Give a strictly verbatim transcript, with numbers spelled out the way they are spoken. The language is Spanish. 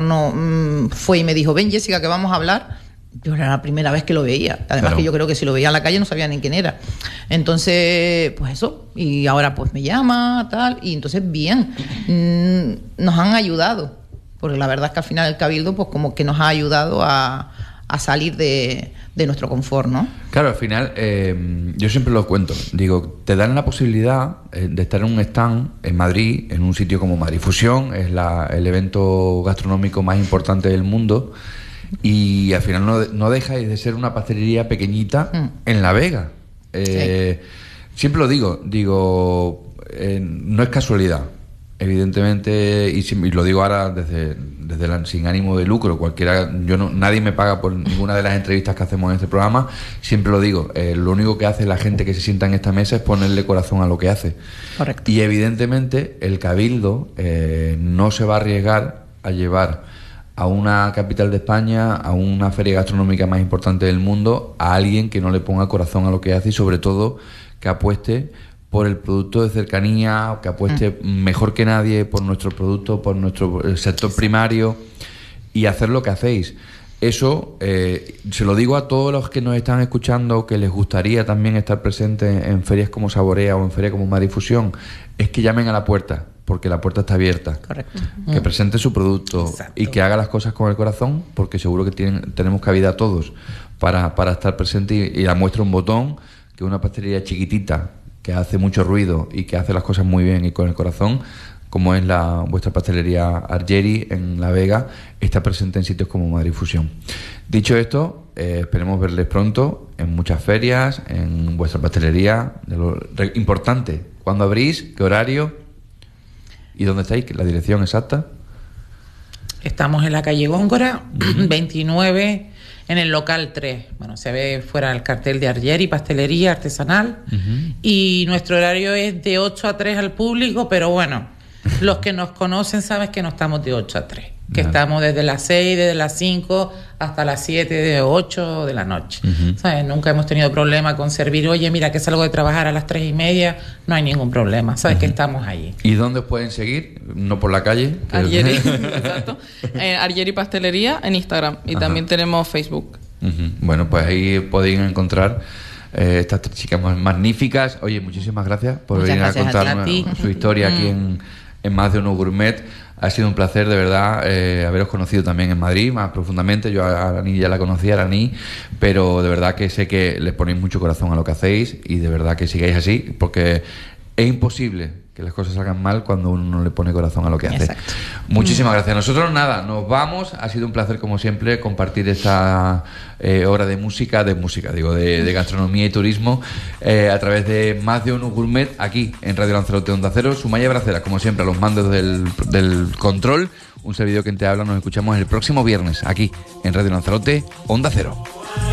gobierno mmm, fue y me dijo, ven Jessica, que vamos a hablar, yo era la primera vez que lo veía. Además, claro, que yo creo que si lo veía en la calle no sabía ni quién era. Entonces, pues eso. Y ahora pues me llama, tal. Y entonces, bien, mmm, nos han ayudado. Porque la verdad es que al final el Cabildo pues como que nos ha ayudado a, a salir de, de nuestro confort, ¿no? Claro, al final, eh, yo siempre lo cuento. Digo, te dan la posibilidad eh, de estar en un stand en Madrid, en un sitio como Madrid Fusión. Es la, el evento gastronómico más importante del mundo. Y al final no, no deja de ser una pastelería pequeñita mm. en La Vega. Eh, sí. Siempre lo digo, digo, eh, no es casualidad, evidentemente, y, y lo digo ahora desde, desde la, sin ánimo de lucro. Cualquiera, yo no, nadie me paga por ninguna de las entrevistas que hacemos en este programa. Siempre lo digo, eh, lo único que hace la gente que se sienta en esta mesa es ponerle corazón a lo que hace. Correcto. Y evidentemente el Cabildo eh, no se va a arriesgar a llevar a una capital de España, a una feria gastronómica más importante del mundo, a alguien que no le ponga corazón a lo que hace y sobre todo que apueste por el producto de cercanía, que apueste mm. mejor que nadie por nuestro producto, por nuestro sector primario y hacer lo que hacéis. Eso eh, se lo digo a todos los que nos están escuchando, que les gustaría también estar presentes en ferias como Saborea o en ferias como Madrid Fusión, es que llamen a la puerta, porque la puerta está abierta. Correcto. Que presente su producto. Exacto. Y que haga las cosas con el corazón, porque seguro que tienen, tenemos cabida todos para, para estar presentes y, y la muestra un botón, que una pastelería chiquitita, que hace mucho ruido y que hace las cosas muy bien y con el corazón, como es la vuestra pastelería Argeri en La Vega, está presente en sitios como Madrid Fusión. Dicho esto, eh, esperemos verles pronto en muchas ferias, en vuestra pastelería. De lo re, importante, ¿cuándo abrís? ¿Qué horario? ¿Y dónde estáis? ¿La dirección exacta? Estamos en la calle Góngora, uh-huh. veintinueve, en el local tres. Bueno, se ve fuera el cartel de Argeri, pastelería artesanal. Uh-huh. Y nuestro horario es de ocho a tres al público, pero bueno, los que nos conocen saben que no estamos de ocho a tres. Que Nada. Estamos desde las seis, desde las cinco hasta las siete, de ocho de la noche. Uh-huh. ¿Sabes? Nunca hemos tenido problema con servir. Oye, mira, que salgo de trabajar a las tres y media. No hay ningún problema. Sabes uh-huh. que estamos allí. ¿Y dónde os pueden seguir? No por la calle. Argeri, exacto. Eh, Argeri Pastelería en Instagram. Y Ajá. también tenemos Facebook. Uh-huh. Bueno, pues ahí podéis encontrar eh, estas tres chicas magníficas. Oye, muchísimas gracias por Muchas venir gracias a contarnos a su historia aquí en, en Más de Uno Gourmet. Ha sido un placer, de verdad, eh, haberos conocido también en Madrid, más profundamente. Yo a Arani ya la conocía, Arani, pero de verdad que sé que le ponéis mucho corazón a lo que hacéis y de verdad que sigáis así, porque es imposible que las cosas salgan mal cuando uno no le pone corazón a lo que hace. Exacto. Muchísimas gracias. Nosotros nada, nos vamos. Ha sido un placer, como siempre, compartir esta eh, hora de música, de música, digo, de, de gastronomía y turismo eh, a través de Más de Uno Gourmet, aquí en Radio Lanzarote Onda Cero. Sumaya Bracera, como siempre, a los mandos del, del control. Un servidor que te habla. Nos escuchamos el próximo viernes aquí en Radio Lanzarote Onda Cero.